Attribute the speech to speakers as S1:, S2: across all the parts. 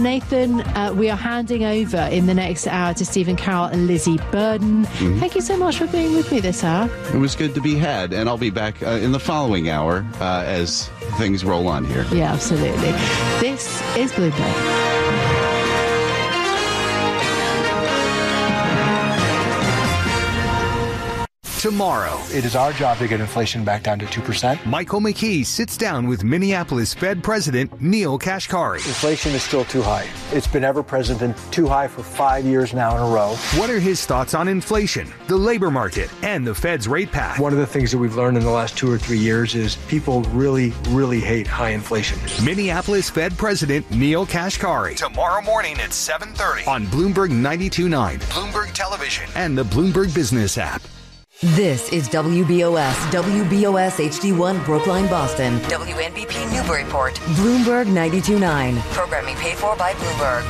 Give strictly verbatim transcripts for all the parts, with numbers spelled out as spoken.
S1: Nathan, uh, we are handing over in the next hour to Stephen Carroll and Lizzie Burden. Mm-hmm. Thank you so much for being with me this hour.
S2: It was good to be had, and I'll be back uh, in the following hour uh, as things roll on here.
S1: Yeah, absolutely. This is Bloomberg.
S3: Tomorrow,
S4: it is our job to get inflation back down to two percent.
S3: Michael McKee sits down with Minneapolis Fed President Neel Kashkari.
S4: Inflation is still too high. It's been ever present and too high for five years now in a row.
S3: What are his thoughts on inflation, the labor market, and the Fed's rate path?
S4: One of the things that we've learned in the last two or three years is people really, really hate high inflation.
S3: Minneapolis Fed President Neel Kashkari. Tomorrow morning at seven thirty on Bloomberg ninety-two point nine, Bloomberg Television, and the Bloomberg Business app.
S5: This is W B O S, W B O S H D one Brookline, Boston. W N B P Newburyport. Bloomberg ninety-two point nine. Programming paid for by Bloomberg.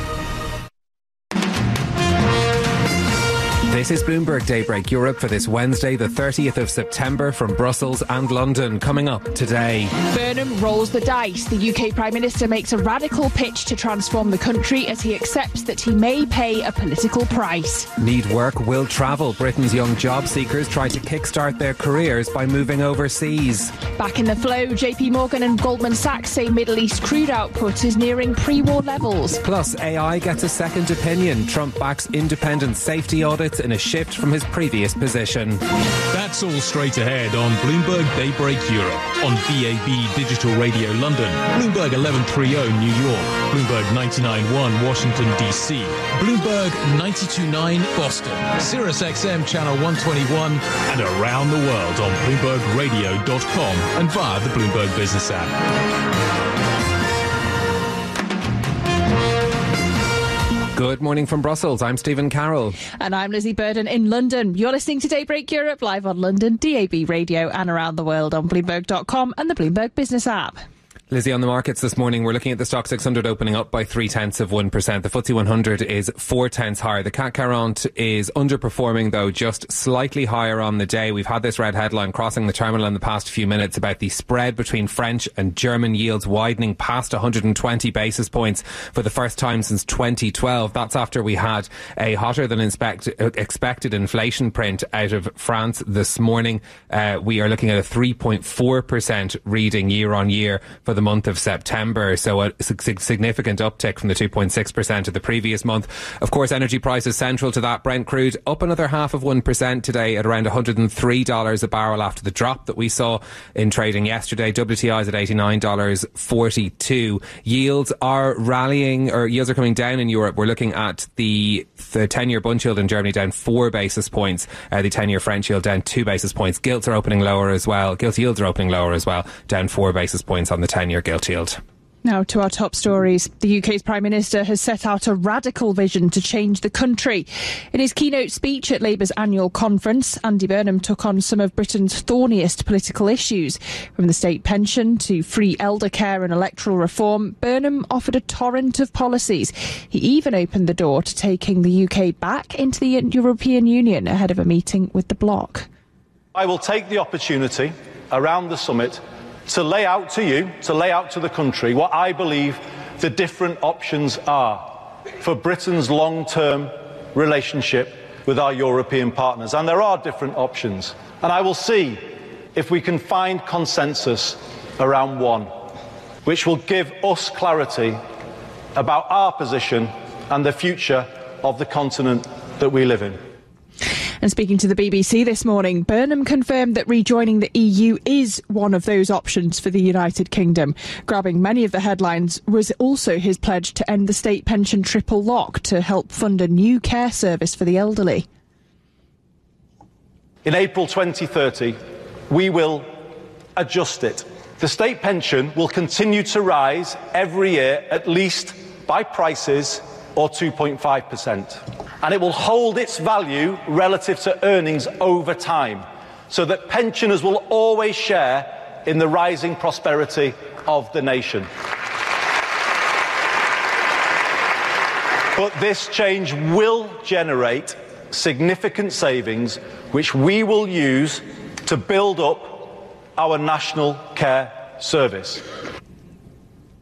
S6: This is Bloomberg Daybreak Europe for this Wednesday, the thirtieth of September, from Brussels and London. Coming up today.
S7: Burnham rolls the dice. The U K Prime Minister makes a radical pitch to transform the country as he accepts that he may pay a political price.
S6: Need work, will travel. Britain's young job seekers try to kickstart their careers by moving overseas.
S7: Back in the flow, J P Morgan and Goldman Sachs say Middle East crude output is nearing pre-war levels.
S6: Plus, A I gets a second opinion. Trump backs independent safety audits in a shift from his previous position.
S8: That's all straight ahead on Bloomberg Daybreak Europe, on B A B Digital Radio London, Bloomberg eleven thirty New York, Bloomberg ninety-nine point one Washington D C, Bloomberg ninety-two point nine Boston, Sirius X M Channel one twenty-one, and around the world on Bloomberg Radio dot com and via the Bloomberg Business app.
S6: Good morning from Brussels. I'm Stephen Carroll.
S7: And I'm Lizzie Burden in London. You're listening to Daybreak Europe live on London, D A B Radio, and around the world on Bloomberg dot com and the Bloomberg Business app.
S6: Lizzie, on the markets this morning, we're looking at the Stock six hundred opening up by three tenths of one percent. The F T S E one hundred is four tenths higher. The C A C quarante is underperforming, though, just slightly higher on the day. We've had this red headline crossing the terminal in the past few minutes about the spread between French and German yields widening past one hundred twenty basis points for the first time since twenty twelve. That's after we had a hotter than inspect, expected inflation print out of France this morning. Uh, we are looking at a three point four percent reading year on year for the month of September, so a significant uptick from the two point six percent of the previous month. Of course, energy prices central to that. Brent crude up another half of one percent today at around one hundred three dollars a barrel after the drop that we saw in trading yesterday. W T I is at eighty-nine dollars forty-two. Yields are rallying, or yields are coming down in Europe. We're looking at the, the ten-year Bund yield in Germany down four basis points, uh, the ten-year French yield down two basis points. Gilts are opening lower as well. Gilt yields are opening lower as well, down four basis points on the ten-year gilt yield.
S7: Now to our top stories. The U K's Prime Minister has set out a radical vision to change the country. In his keynote speech at Labour's annual conference, Andy Burnham took on some of Britain's thorniest political issues. From the state pension to free elder care and electoral reform, Burnham offered a torrent of policies. He even opened the door to taking the U K back into the European Union ahead of a meeting with the bloc.
S9: I will take the opportunity around the summit to lay out to you, to lay out to the country, what I believe the different options are for Britain's long-term relationship with our European partners. And there are different options. And I will see if we can find consensus around one, which will give us clarity about our position and the future of the continent that we live in.
S7: And speaking to the B B C this morning, Burnham confirmed that rejoining the E U is one of those options for the United Kingdom. Grabbing many of the headlines was also his pledge to end the state pension triple lock to help fund a new care service for the elderly.
S9: In April twenty thirty, we will adjust it. The state pension will continue to rise every year, at least by prices or two point five percent. And it will hold its value relative to earnings over time, so that pensioners will always share in the rising prosperity of the nation. But this change will generate significant savings, which we will use to build up our national care service.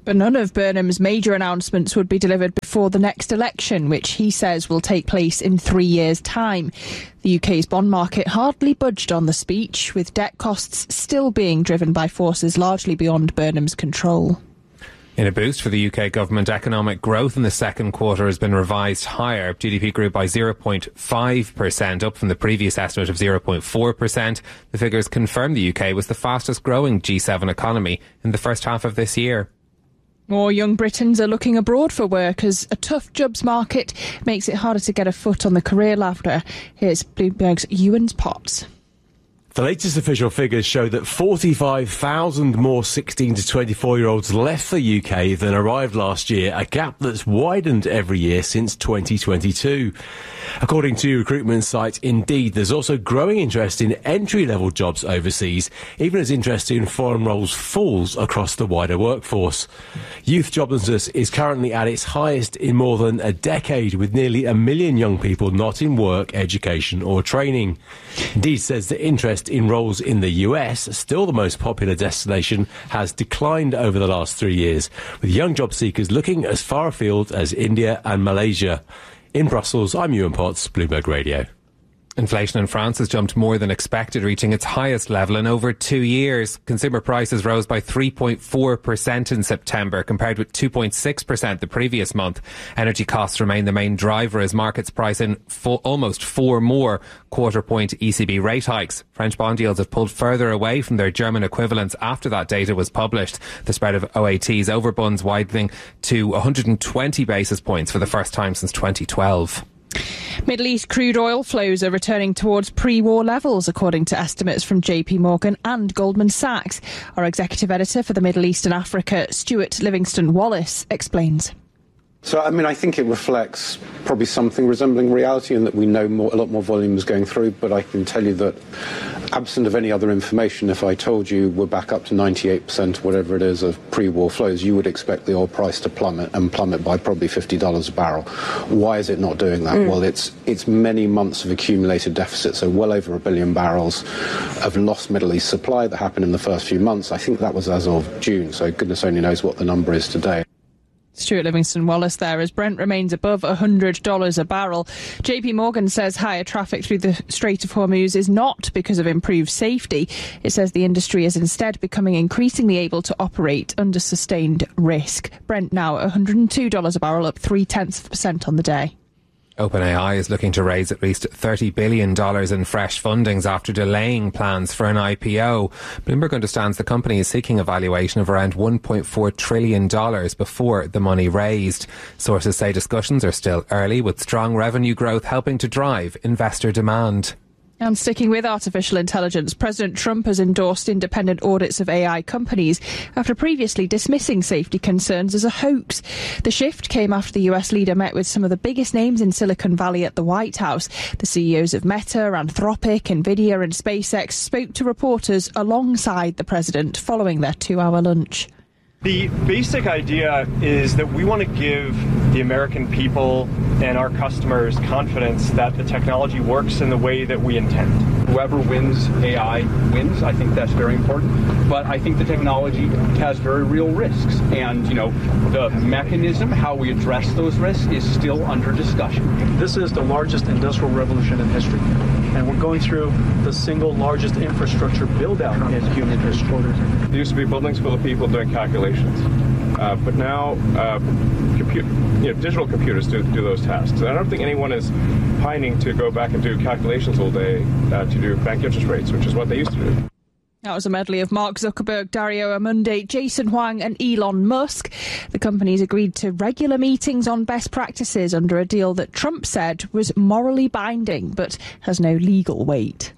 S7: But none of Burnham's major announcements would be delivered before the next election, which he says will take place in three years' time. The U K's bond market hardly budged on the speech, with debt costs still being driven by forces largely beyond Burnham's control.
S6: In a boost for the U K government, economic growth in the second quarter has been revised higher. G D P grew by zero point five percent, up from the previous estimate of zero point four percent. The figures confirm the U K was the fastest growing G seven economy in the first half of this year.
S7: More young Britons are looking abroad for work as a tough jobs market makes it harder to get a foot on the career ladder. Here's Bloomberg's Ewan Potts.
S10: The latest official figures show that forty-five thousand more sixteen to twenty-four-year-olds left the U K than arrived last year, a gap that's widened every year since twenty twenty-two. According to recruitment site Indeed, there's also growing interest in entry-level jobs overseas, even as interest in foreign roles falls across the wider workforce. Youth joblessness is currently at its highest in more than a decade, with nearly a million young people not in work, education or training. Indeed says that interest in roles in the U S, still the most popular destination, has declined over the last three years, with young job seekers looking as far afield as India and Malaysia. In Brussels, I'm Ewan Potts, Bloomberg Radio.
S6: Inflation in France has jumped more than expected, reaching its highest level in over two years. Consumer prices rose by three point four percent in September, compared with two point six percent the previous month. Energy costs remain the main driver as markets price in full, almost four more quarter-point E C B rate hikes. French bond yields have pulled further away from their German equivalents after that data was published. The spread of O A T's over bonds widening to one hundred twenty basis points for the first time since twenty twelve.
S7: Middle East crude oil flows are returning towards pre-war levels, according to estimates from J P Morgan and Goldman Sachs. Our executive editor for the Middle East and Africa, Stuart Livingston-Wallace, explains.
S11: So, I mean, I think it reflects probably something resembling reality in that we know more, a lot more volume is going through, but I can tell you that absent of any other information, if I told you we're back up to ninety-eight percent, whatever it is, of pre-war flows, you would expect the oil price to plummet and plummet by probably fifty dollars a barrel. Why is it not doing that? Mm. Well, it's it's many months of accumulated deficit, so well over a billion barrels of lost Middle East supply that happened in the first few months. I think that was as of June, so goodness only knows what the number is today.
S7: Stuart Livingston-Wallace there, as Brent remains above one hundred dollars a barrel. J P Morgan says higher traffic through the Strait of Hormuz is not because of improved safety. It says the industry is instead becoming increasingly able to operate under sustained risk. Brent now at one hundred two dollars a barrel, up three-tenths of a percent on the day.
S6: OpenAI is looking to raise at least thirty billion dollars in fresh fundings after delaying plans for an I P O. Bloomberg understands the company is seeking a valuation of around one point four trillion dollars before the money raised. Sources say discussions are still early, with strong revenue growth helping to drive investor demand.
S7: And sticking with artificial intelligence, President Trump has endorsed independent audits of A I companies after previously dismissing safety concerns as a hoax. The shift came after the U S leader met with some of the biggest names in Silicon Valley at the White House. The C E Os of Meta, Anthropic, Nvidia and SpaceX spoke to reporters alongside the president following their two-hour lunch.
S12: The basic idea is that we want to give the American people and our customers confidence that the technology works in the way that we intend.
S13: Whoever wins A I wins. I think that's very important. But I think the technology has very real risks. And, you know, the mechanism, how we address those risks, is still under discussion.
S14: This is the largest industrial revolution in history. And we're going through the single largest infrastructure build-out in human history.
S15: There used to be buildings full of people doing calculations. Uh, but now, uh, compu- you know, digital computers do, do those tasks. And I don't think anyone is pining to go back and do calculations all day uh, to do bank interest rates, which is what they used to do.
S7: That was a medley of Mark Zuckerberg, Dario Amundi, Jason Huang and Elon Musk. The companies agreed to regular meetings on best practices under a deal that Trump said was morally binding but has no legal weight.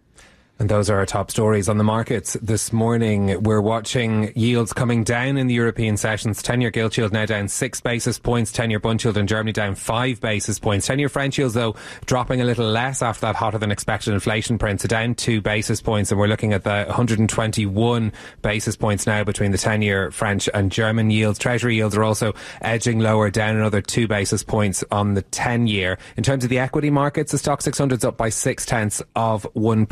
S6: And those are our top stories on the markets this morning. We're watching yields coming down in the European sessions. ten-year gilt yield now down six basis points. ten-year bund yield in Germany down five basis points. ten-year French yields, though, dropping a little less after that hotter than expected inflation print, so down two basis points. And we're looking at the one hundred twenty-one basis points now between the ten-year French and German yields. Treasury yields are also edging lower, down another two basis points on the ten-year. In terms of the equity markets, the Stock six hundred is up by six tenths of one percent. Wall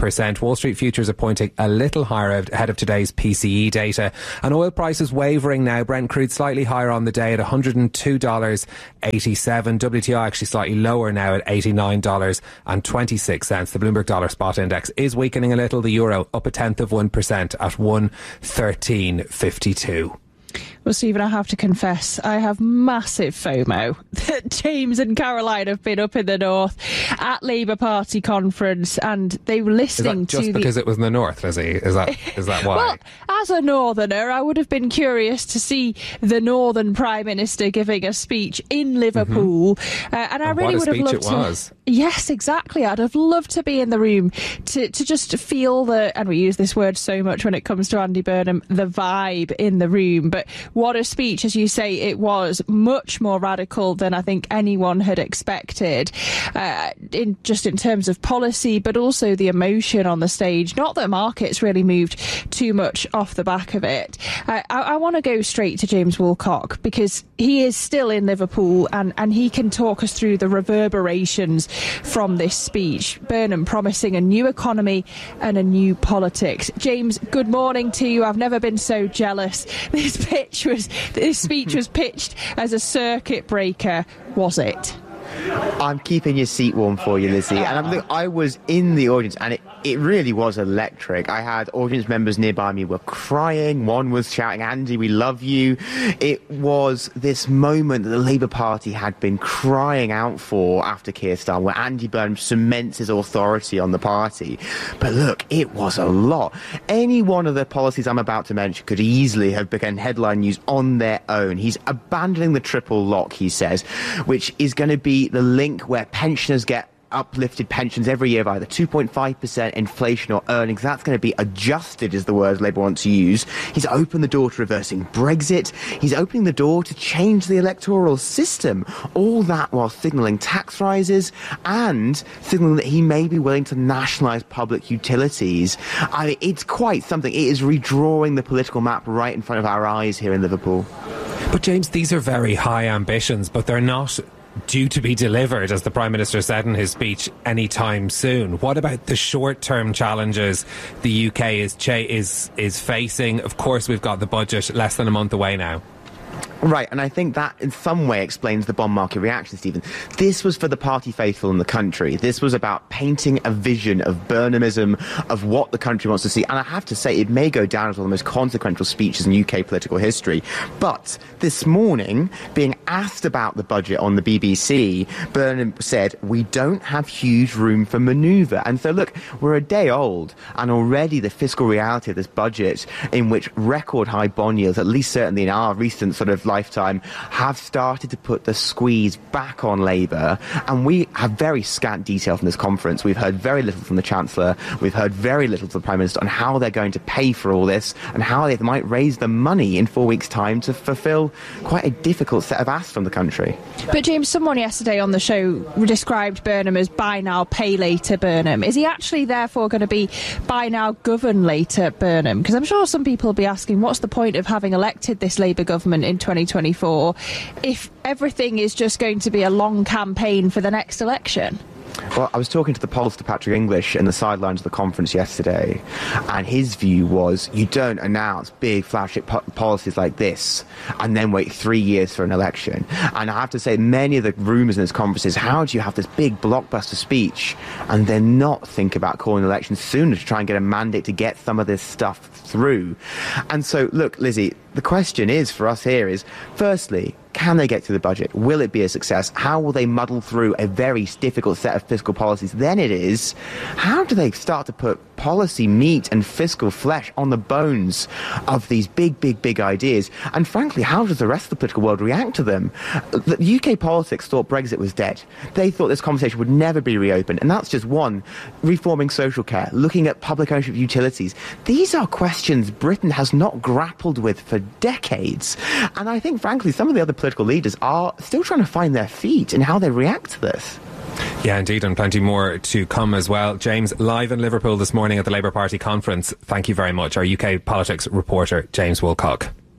S6: Wall Street futures are pointing a little higher ahead of today's P C E data. And oil prices wavering now. Brent crude slightly higher on the day at one hundred two dollars eighty-seven. W T I actually slightly lower now at eighty-nine dollars twenty-six. The Bloomberg Dollar Spot Index is weakening a little. The euro up a tenth of one percent at one thirteen fifty-two.
S7: Well, Stephen, I have to confess, I have massive FOMO that James and Caroline have been up in the north at Labour Party conference, and they were listening
S6: to... Is that just
S7: to
S6: because
S7: the...
S6: it was in the north, Lizzie? Is that, is that why?
S7: Well, as a northerner, I would have been curious to see the northern Prime Minister giving a speech in Liverpool, mm-hmm. uh, and I
S6: and
S7: really
S6: what
S7: would
S6: a
S7: have
S6: speech
S7: loved
S6: it
S7: to...
S6: was.
S7: Yes, exactly. I'd have loved to be in the room to, to just feel the, and we use this word so much when it comes to Andy Burnham, the vibe in the room. But what a speech, as you say, it was much more radical than I think anyone had expected, uh, in just in terms of policy, but also the emotion on the stage. Not that markets really moved too much off the back of it. Uh, I, I want to go straight to James Woolcock because he is still in Liverpool and, and he can talk us through the reverberations from this speech. Burnham promising a new economy and a new politics. James, good morning to you. I've never been so jealous. This pitch was, this speech was pitched as a circuit breaker, was it?
S16: I'm keeping your seat warm for you, Lizzie. And I'm, look, I was in the audience, and it, it really was electric. I had audience members nearby me were crying. One was shouting, "Andy, we love you." It was this moment that the Labour Party had been crying out for after Keir Starmer, where Andy Burnham cements his authority on the party. But look, it was a lot. Any one of the policies I'm about to mention could easily have become headline news on their own. He's abandoning the triple lock, he says, which is going to be the link where pensioners get uplifted pensions every year of either two point five percent inflation or earnings. That's going to be adjusted, is the word Labour want to use. He's opened the door to reversing Brexit. He's opening the door to change the electoral system. All that while signalling tax rises and signalling that he may be willing to nationalise public utilities. I mean, it's quite something. It is redrawing the political map right in front of our eyes here in Liverpool.
S6: But James, these are very high ambitions, but they're not due to be delivered, as the Prime Minister said in his speech, anytime soon. What about the short-term challenges the U K is cha- is is facing? Of course, we've got the budget less than a month away now.
S16: Right, and I think that in some way explains the bond market reaction, Stephen. This was for the party faithful in the country. This was about painting a vision of Burnhamism, of what the country wants to see. And I have to say, it may go down as one of the most consequential speeches in U K political history. But this morning, being asked about the budget on the B B C, Burnham said, "We don't have huge room for manoeuvre." And so, look, we're a day old, and already the fiscal reality of this budget, in which record high bond yields, at least certainly in our recent sort of lifetime, have started to put the squeeze back on Labour. And we have very scant detail from this conference. We've heard very little from the Chancellor. We've heard very little from the Prime Minister on how they're going to pay for all this and how they might raise the money in four weeks' time to fulfil quite a difficult set of asks from the country.
S7: But James, someone yesterday on the show described Burnham as buy now, pay later Burnham. Is he actually therefore going to be buy now, govern later Burnham? Because I'm sure some people will be asking, what's the point of having elected this Labour government in twenty twenty-four if everything is just going to be a long campaign for the next election?
S16: Well, I was talking to the pollster Patrick English in the sidelines of the conference yesterday, and his view was you don't announce big flagship po- policies like this and then wait three years for an election. And I have to say, many of the rumours in this conference is, how do you have this big blockbuster speech and then not think about calling elections sooner to try and get a mandate to get some of this stuff through? And so, look, Lizzie, the question is for us here is, firstly, can they get through the budget? Will it be a success? How will they muddle through a very difficult set of fiscal policies? Then it is, how do they start to put policy meat and fiscal flesh on the bones of these big, big, big ideas? And frankly, how does the rest of the political world react to them? The U K politics thought Brexit was dead. They thought this conversation would never be reopened. And that's just one. Reforming social care, looking at public ownership of utilities. These are questions Britain has not grappled with for decades. And I think, frankly, some of the other political leaders are still trying to find their feet in how they react to this.
S6: Yeah, indeed, and plenty more to come as well. James, live in Liverpool this morning at the Labour Party conference. Thank you very much. Our U K politics reporter, James Woolcock.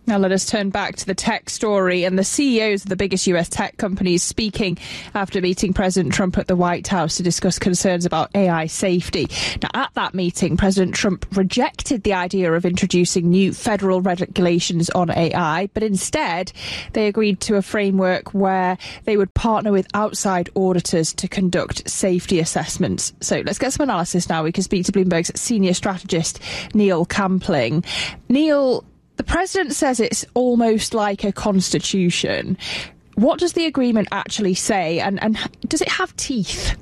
S7: Now let us turn back to the tech story and the C E Os of the biggest U S tech companies speaking after meeting President Trump at the White House to discuss concerns about A I safety. Now at that meeting, President Trump rejected the idea of introducing new federal regulations on A I, but instead they agreed to a framework where they would partner with outside auditors to conduct safety assessments. So let's get some analysis now. We can speak to Bloomberg's senior strategist, Neil Campling. Neil, the president says it's almost like a constitution. What does the agreement actually say, and, and does it have teeth?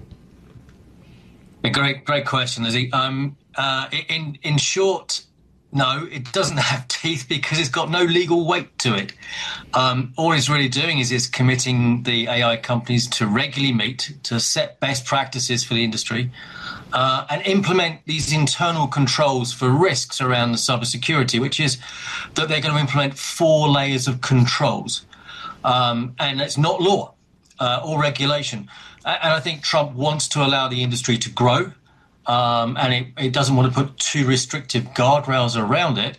S17: A great, great question, Lizzie. Um, uh, in in short, no, it doesn't have teeth because it's got no legal weight to it. Um, all it's really doing is it's committing the A I companies to regularly meet, to set best practices for the industry, Uh, and implement these internal controls for risks around the cybersecurity, which is that they're going to implement four layers of controls. Um, and it's not law uh, or regulation. And I think Trump wants to allow the industry to grow, um, and it, it doesn't want to put too restrictive guardrails around it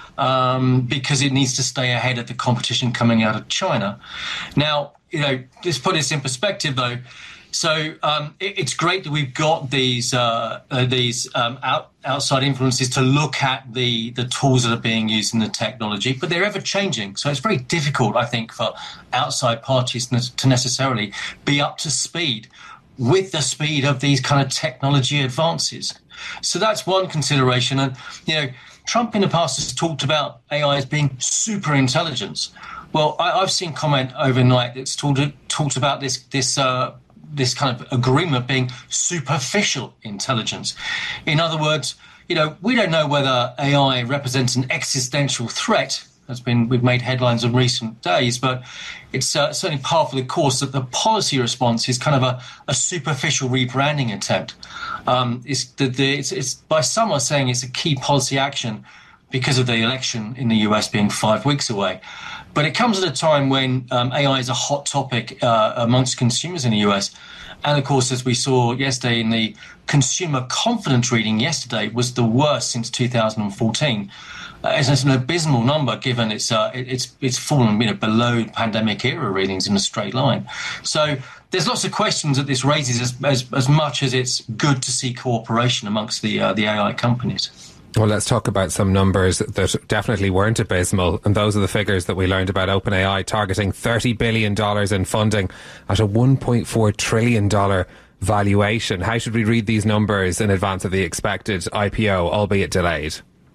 S17: um, because it needs to stay ahead of the competition coming out of China. Now, you know, just put this in perspective, though. So um, it, it's great that we've got these uh, uh, these um, out, outside influences to look at the, the tools that are being used in the technology, but they're ever changing. So it's very difficult, I think, for outside parties to necessarily be up to speed with the speed of these kind of technology advances. So that's one consideration. And, you know, Trump in the past has talked about A I as being super intelligence. Well, I, I've seen comment overnight that's talked, talked about this this uh, this kind of agreement being superficial intelligence. In other words, you know, we don't know whether A I represents an existential threat. That's been, we've made headlines in recent days, but it's uh, certainly part of the course that the policy response is kind of a, a superficial rebranding attempt. Um, it's, the, the, it's, it's by some are saying it's a key policy action because of the election in the U S being five weeks away. But it comes at a time when um, A I is a hot topic uh, amongst consumers in the U S. And, of course, as we saw yesterday in the consumer confidence reading yesterday, was the worst since two thousand fourteen. Uh, it's an abysmal number given it's uh, it, it's it's fallen you know, below pandemic era readings in a straight line. So there's lots of questions that this raises as, as, as much as it's good to see cooperation amongst the uh, the A I companies.
S6: Well, let's talk about some numbers that definitely weren't abysmal. And those are the figures that we learned about OpenAI targeting thirty billion dollars in funding at a one point four trillion dollars valuation. How should we read these numbers in advance of the expected I P O, albeit delayed?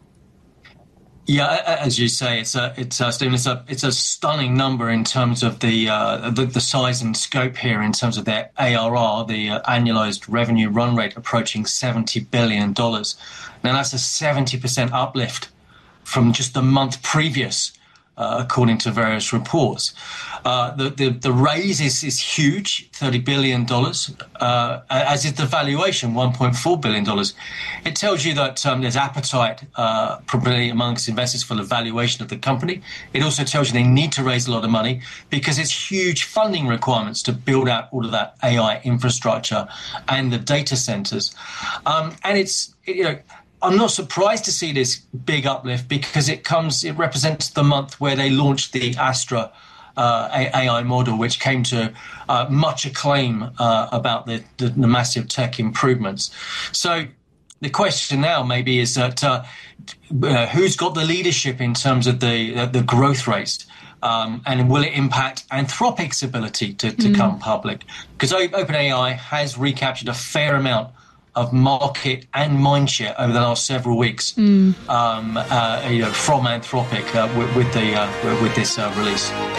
S17: Yeah, as you say, it's a, it's a, Stephen, it's a, it's a stunning number in terms of the, uh, the the size and scope here in terms of their A R R, the uh, annualized revenue run rate approaching seventy billion dollars. Now, that's a seventy percent uplift from just the month previous, uh, according to various reports. Uh, the, the, the raise is, is huge, thirty billion dollars, uh, as is the valuation, one point four billion dollars. It tells you that um, there's appetite uh, probably amongst investors for the valuation of the company. It also tells you they need to raise a lot of money because it's huge funding requirements to build out all of that A I infrastructure and the data centers. Um, and it's, you know, I'm not surprised to see this big uplift because it comes, it represents the month where they launched the Astra uh, A I model, which came to uh, much acclaim uh, about the, the, the massive tech improvements. So the question now maybe is that uh, uh, who's got the leadership in terms of the uh, the growth rates? Um, and will it impact Anthropic's ability to, to mm. come public? Because OpenAI has recaptured a fair amount of market and mindshare over the last several weeks, mm. um, uh, you know, from Anthropic uh, with, with the uh, with this uh, release.